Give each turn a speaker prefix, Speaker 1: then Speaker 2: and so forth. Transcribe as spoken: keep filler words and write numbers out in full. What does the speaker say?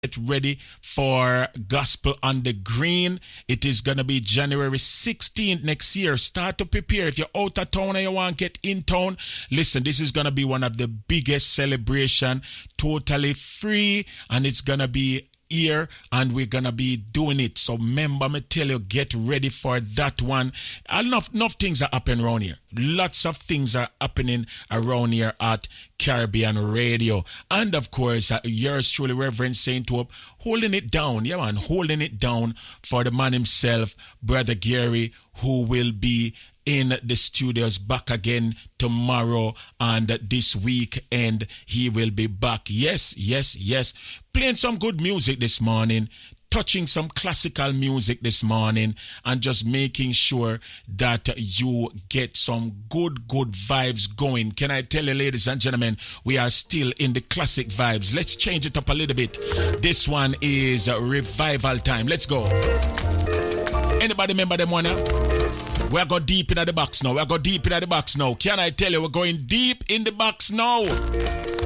Speaker 1: get ready for Gospel on the Green. It is going to be January sixteenth next year. Start to prepare. If you're out of town and you want to get in town, listen, this is going to be one of the biggest celebration, totally free, and it's going to be here and we're gonna be doing it. So remember, me tell you, get ready for that one. Enough, enough things are happening around here. Lots of things are happening around here at Caribbean Radio. And of course, uh, yours truly, Reverend Saint Hope, holding it down. Yeah, man, holding it down for the man himself, Brother Gary, who will be in the studios back again tomorrow and this week, and he will be back. Yes, yes, yes. Playing some good music this morning, touching some classical music this morning, and just making sure that you get some good, good vibes going. Can I tell you, ladies and gentlemen, we are still in the classic vibes. Let's change it up a little bit. This one is revival time. Let's go. Anybody remember them one? We're going deep into the box now. We're going deep into the box now. Can I tell you, we're going deep in the box now.